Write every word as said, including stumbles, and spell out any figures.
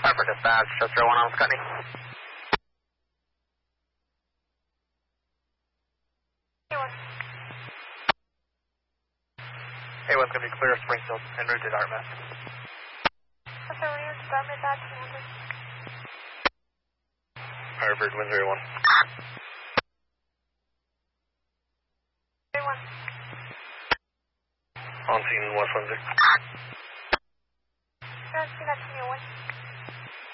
Harper dispatch, just zero one on Scotty. Hey, what's going to be clear of Springfield en route to Dartmouth. Harvard, wind zero one. On scene, West Windsor. That's